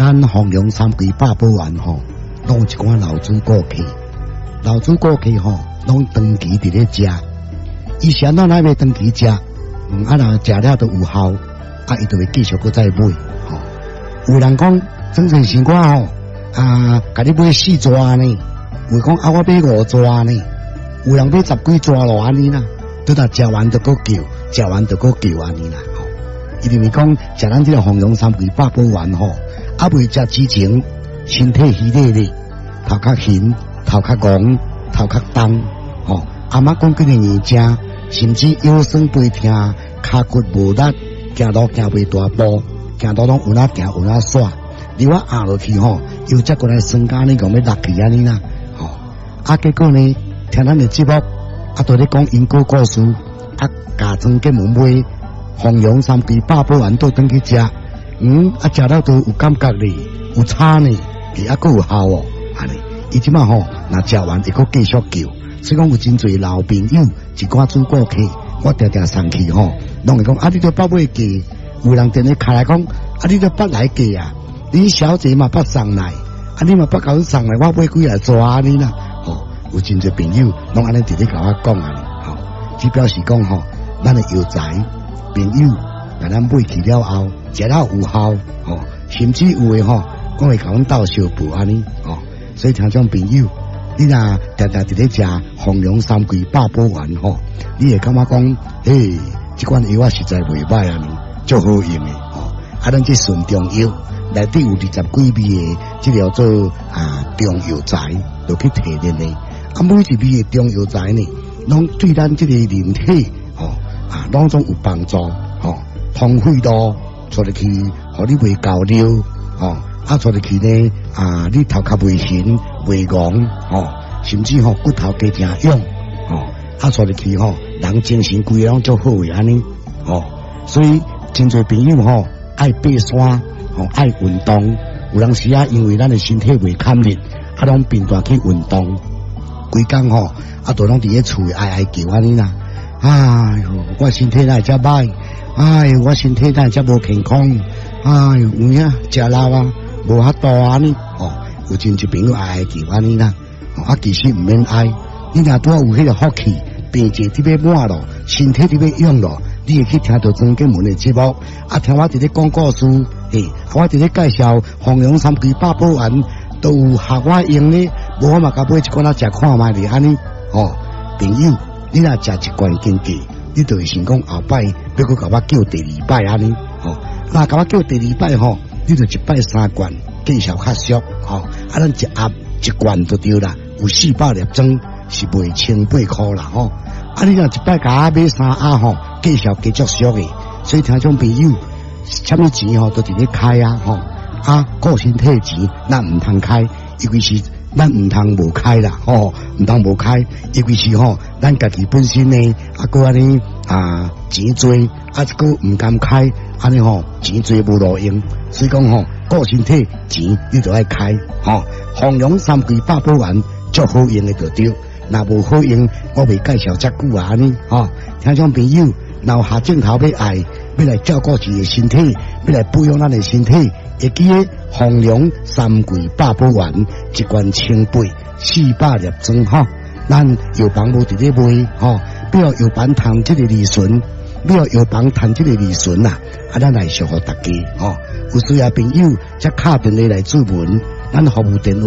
咱弘扬三规百宝丸吼，拢有一寡老主顾客，老主顾客吼，拢长期伫咧食。以前咱来要长期食，若食了都有效，伊就会继续搁再买。吼，有人讲整成生活吼，甲你买4抓呢，有讲我买5抓呢，有人买10几抓咯安尼啦，都若食完就搁叫，食完就搁叫安尼啦。吼，伊认为讲食咱这个弘扬三规百宝丸吼。未食之前，身体虚累咧，头壳晕，头壳戆，头壳重，吼。阿妈讲几年正，甚至腰酸背痛，骹骨无力，行路行袂大步，行路拢有哪行有哪煞。如果压落去吼，又再过来酸甲呢，讲要落去安尼啦，吼。结果呢，听咱的节目，都咧讲因果故事，家庄给门买弘扬三规百宝丸倒转去食。食了都有感觉咧，有差呢，搁有效哦，安尼。伊即马吼，若食完会搁继续叫，所以讲有真侪老朋友，一寡主顾客，我常常送去吼，拢会讲你都捌买价，有人电话开来讲，你都捌来价啊，你小姐嘛捌送来，你嘛捌甲阮送来，我买几啊抓安尼啦，吼，有真侪朋友拢安尼直直甲我讲安尼，吼，只表示讲吼，咱的药材朋友。甲咱买去了后，食了有效，吼，甚至有诶吼，我会甲阮斗相补安尼，吼，所以听众朋友，你若常常伫咧食弘扬三规百宝丸吼，你会感觉讲，即款药实在袂歹安尼，足好用诶，吼，咱这顺中药内底有20几味诶，即叫做中药材，就去提炼诶，每一味诶中药材呢，拢对咱即个人体，吼，拢总有帮助，吼。通血路出入去，互你袂交流，吼，出入去呢，你头壳袂晕袂戆，吼，甚至骨头加正勇，吼，出入去人精神规个拢足好诶安尼，吼，所以真侪朋友爱爬山，爱运动，有当时因为咱诶身体袂堪力，拢频繁去运动，规工都拢伫咧厝诶哀叫安尼啦，哎哟，我身体哪会遮歹？我身体哪会遮无健康？有影食老无遐多安尼，有真侪朋友爱叫安尼啦，其实毋免爱，你若拄有迄个福气，病症伫要满咯，身体伫要用咯，你会去听到庄家门的节目，听我伫咧讲故事，我伫咧介绍弘扬三规百宝丸，都有合我用呢，无我嘛甲买一罐仔食看卖咧安尼，朋友，你若食一罐经济。你就会想讲后摆要搁甲我叫第2摆安尼，那甲我叫第2摆你就1摆3罐，见效较俗，咱一盒1罐就对啦，有400粒装是卖1800块啦，你若1摆甲我买3盒见效加足俗诶，所以听众朋友，什么钱都伫咧开顾身体钱咱毋通开，尤其是。咱毋通无开啦，毋通无开，尤其是咱家己本身呢，搁安尼钱多，搁毋甘开，安尼钱多无路用，所以讲顾身体钱你就爱开，弘扬三规百宝丸足好用的就对，若无好用，我未介绍遮久安尼，听众朋友，若下镜头要爱，要来照顾自己的身体，要来保养咱的身体。会记个弘扬三规百宝丸1罐1800，400粒装咱药房无伫咧卖不要药房谈这个利润，不要药房谈这个利润啦，咱来祝福大家有需要朋友则敲电话来咨询，咱服务电话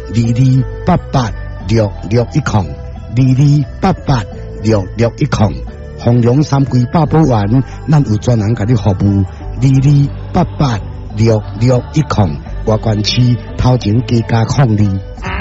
22886610，22886610，弘扬三规百宝丸，咱有专人甲你服务22886610，外观区头前加02。